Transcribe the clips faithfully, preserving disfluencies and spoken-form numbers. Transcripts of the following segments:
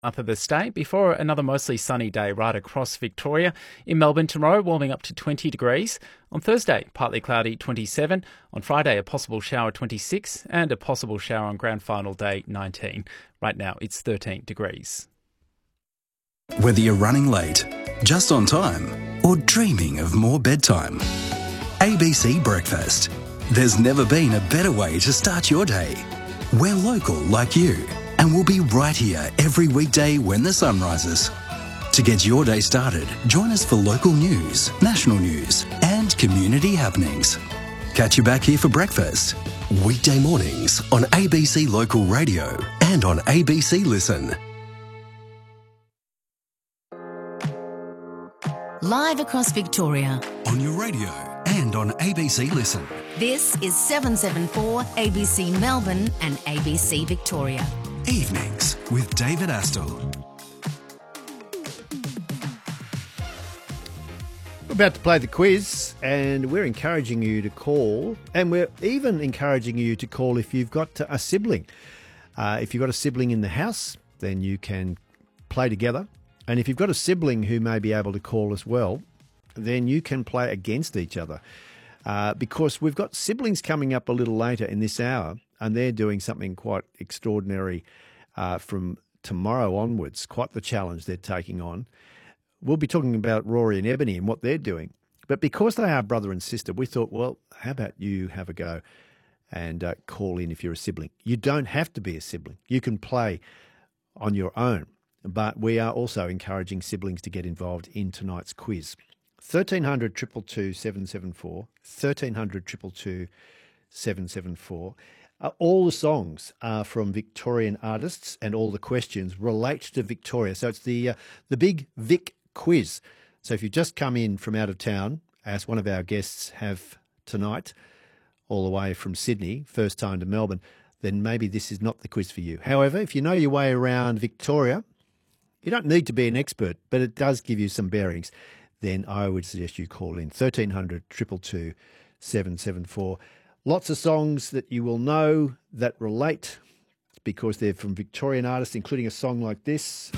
Up of the state before another mostly sunny day right across Victoria. In Melbourne tomorrow, warming up to twenty degrees. On Thursday, partly cloudy, twenty-seven. On Friday, a possible shower, twenty-six. And a possible shower on grand final day, nineteen. Right now, it's thirteen degrees. Whether you're running late, just on time, or dreaming of more bedtime, A B C Breakfast. There's never been a better way to start your day. We're local like you, and we'll be right here every weekday when the sun rises. To get your day started, join us for local news, national news, and community happenings. Catch you back here for breakfast. Weekday mornings on A B C Local Radio and on A B C Listen. Live across Victoria. On your radio and on A B C Listen. This is seven seven four A B C Melbourne and A B C Victoria. Evenings with David Astle. We're about to play the quiz, and we're encouraging you to call, and we're even encouraging you to call if you've got a sibling. Uh, if you've got a sibling in the house, then you can play together. And if you've got a sibling who may be able to call as well, then you can play against each other. Uh, because we've got siblings coming up a little later in this hour, and they're doing something quite extraordinary uh, from tomorrow onwards, quite the challenge they're taking on. We'll be talking about Rory and Ebony and what they're doing. But because they are brother and sister, we thought, well, how about you have a go and uh, call in if you're a sibling. You don't have to be a sibling. You can play on your own. But we are also encouraging siblings to get involved in tonight's quiz. thirteen hundred, two two two, seven seven four, thirteen hundred, two two two, seven seven four. Uh, all the songs are from Victorian artists and all the questions relate to Victoria. So it's the uh, the big Vic quiz. So if you've just come in from out of town, as one of our guests have tonight, all the way from Sydney, first time to Melbourne, then maybe this is not the quiz for you. However, if you know your way around Victoria, you don't need to be an expert, but it does give you some bearings. Then I would suggest you call in thirteen hundred, two two two, seven seven four. Lots of songs that you will know that relate because they're from Victorian artists, including a song like this.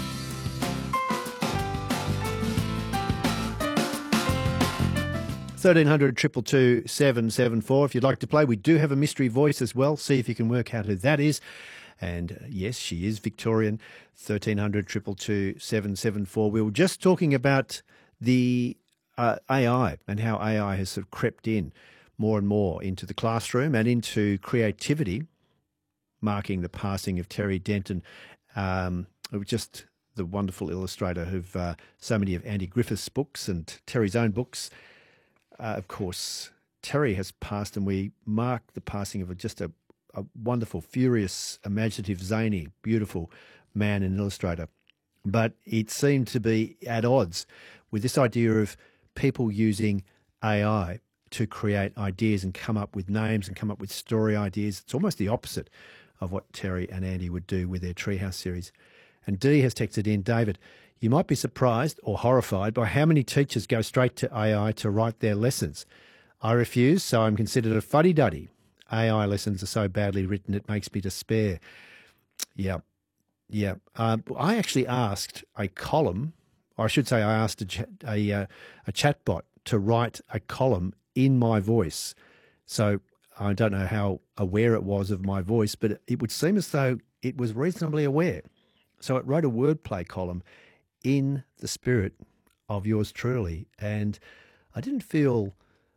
thirteen hundred, two two two, seven seven four. If you'd like to play, we do have a mystery voice as well. See if you can work out who that is. And uh, yes, she is Victorian. thirteen hundred, two two two, seven seven four. We were just talking about the uh, A I and how A I has sort of crept in more and more into the classroom and into creativity, marking the passing of Terry Denton, um, just the wonderful illustrator of uh, so many of Andy Griffith's books and Terry's own books. Uh, of course, Terry has passed, and we mark the passing of a, just a, a wonderful, furious, imaginative, zany, beautiful man and illustrator. But it seemed to be at odds with this idea of people using A I to create ideas and come up with names and come up with story ideas. It's almost the opposite of what Terry and Andy would do with their Treehouse series. And Dee has texted in, David, you might be surprised or horrified by how many teachers go straight to A I to write their lessons. I refuse, so I'm considered a fuddy-duddy. A I lessons are so badly written it makes me despair. Yeah, yeah. Um, I actually asked a column, or I should say I asked a, chat, a, uh, a chatbot to write a column in my voice. So I don't know how aware it was of my voice, but it would seem as though it was reasonably aware. So it wrote a wordplay column in the spirit of yours truly. And I didn't feel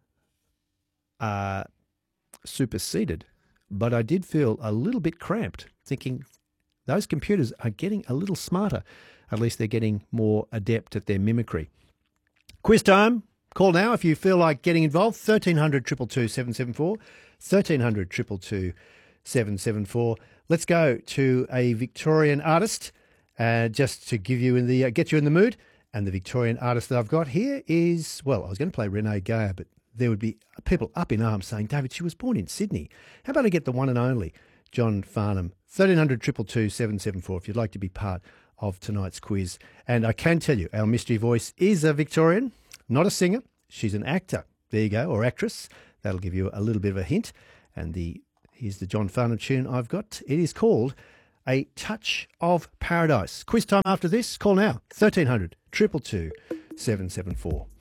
uh, superseded, but I did feel a little bit cramped, thinking those computers are getting a little smarter. At least they're getting more adept at their mimicry. Quiz time. Call now if you feel like getting involved. thirteen hundred, two two two, seven seven four. thirteen hundred, two two two, seven seven four. Let's go to a Victorian artist uh, just to give you in the uh, get you in the mood. And the Victorian artist that I've got here is, well, I was going to play Renee Geyer, but there would be people up in arms saying, David, she was born in Sydney. How about I get the one and only John Farnham? thirteen hundred, two two two, seven seven four if you'd like to be part of tonight's quiz. And I can tell you, our mystery voice is a Victorian. Not a singer, she's an actor. There you go, or actress. That'll give you a little bit of a hint. And the here's the John Farnham tune I've got. It is called A Touch of Paradise. Quiz time after this. Call now, thirteen hundred, two two two, seven seven four.